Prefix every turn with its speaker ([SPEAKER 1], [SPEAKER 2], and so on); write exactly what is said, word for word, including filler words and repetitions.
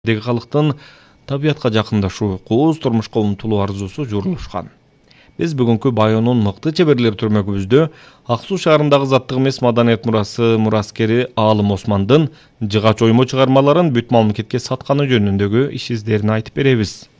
[SPEAKER 1] деги калктын табиятка жакындашуу, кооз турмушка умтулуу арзусу журулушкан. Биз бүгүнкү Байонун мыкты чеберлер түрмөгүбүздө Ак Суу шаарындагы заттык эмес маданият мурасы мураскери Аалым Османдын жыгач оймо чыгармаларын бүт мамлекетке сатканы жөнүндөгү иш издерин айтып беребиз.